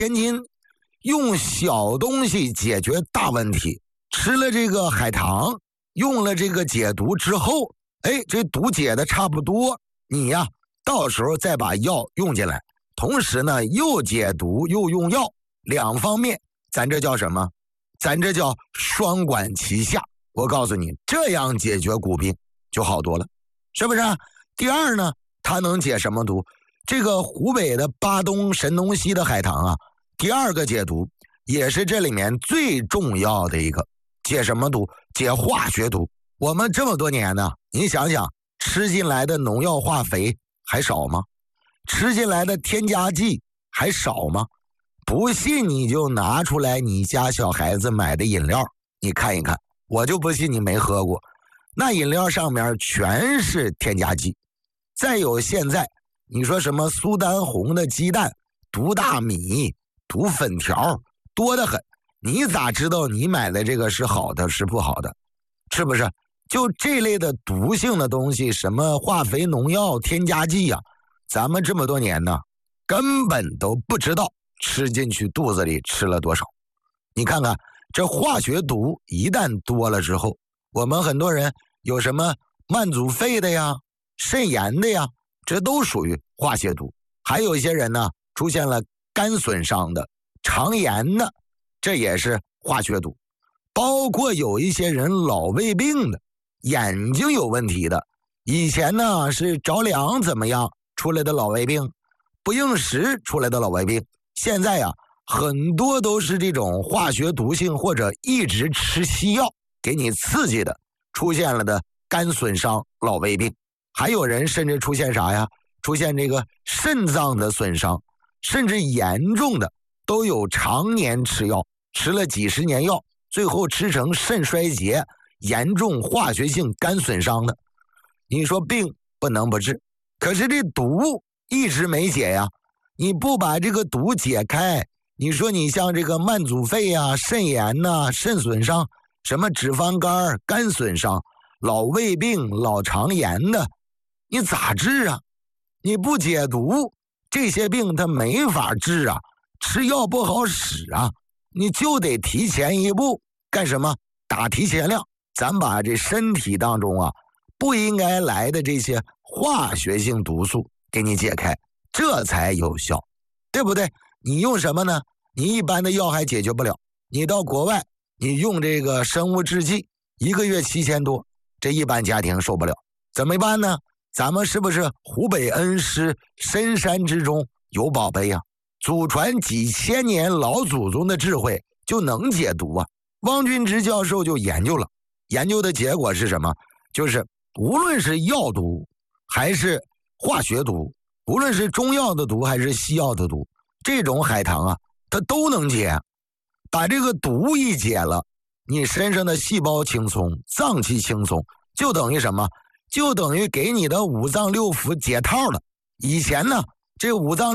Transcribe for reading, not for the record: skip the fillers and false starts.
天津用小东西解决大问题，吃了这个海棠，用了这个解毒之后，这毒解的差不多，你呀到时候再把药用进来，同时呢又解毒又用药，两方面，咱这叫什么？咱这叫双管齐下。我告诉你，这样解决骨病就好多了，是不是？第二呢，它能解什么毒？这个湖北的巴东神农溪的海棠啊，第二个解毒也是这里面最重要的一个。解什么毒？解化学毒。我们这么多年呢，你想想，吃进来的农药化肥还少吗？吃进来的添加剂还少吗？不信你就拿出来你家小孩子买的饮料，你看一看，我就不信你没喝过。那饮料上面全是添加剂。再有现在你说什么苏丹红的鸡蛋、毒大米、毒粉条，多得很，你咋知道你买的这个是好的是不好的？是不是？就这类的毒性的东西，什么化肥、农药、添加剂呀，咱们这么多年呢，根本都不知道吃进去肚子里吃了多少。你看看这化学毒一旦多了之后，我们很多人有什么慢阻肺的呀、肾炎的呀，这都属于化学毒。还有一些人呢出现了肝损伤的、肠炎的，这也是化学毒。包括有一些人老胃病的、眼睛有问题的，以前呢是着凉怎么样出来的老胃病，不应时出来的老胃病，现在呀很多都是这种化学毒性或者一直吃西药给你刺激的出现了的肝损伤、老胃病。还有人甚至出现啥呀？出现这个肾脏的损伤，甚至严重的都有常年吃药，吃了几十年药，最后吃成肾衰竭、严重化学性肝损伤的。你说病不能不治，可是这毒一直没解呀。你不把这个毒解开，你说你像这个慢阻肺啊、肾炎呐、肾损伤，什么脂肪肝、肝损伤、老胃病、老肠炎的，你咋治啊？你不解毒，这些病它没法治啊，吃药不好使啊，你就得提前一步干什么？打提前量，咱把这身体当中啊不应该来的这些化学性毒素给你解开，这才有效，对不对？你用什么呢？你一般的药还解决不了，你到国外你用这个生物制剂，1个月7000多，这一般家庭受不了，怎么办呢？咱们是不是湖北恩施深山之中有宝贝呀？祖传几千年老祖宗的智慧就能解毒啊！汪君直教授就研究了，研究的结果是什么？就是无论是药毒还是化学毒，无论是中药的毒还是西药的毒，这种海棠啊它都能解。把这个毒一解了，你身上的细胞轻松，脏器轻松，就等于什么？就等于给你的五脏六腑解套了。以前呢，这五脏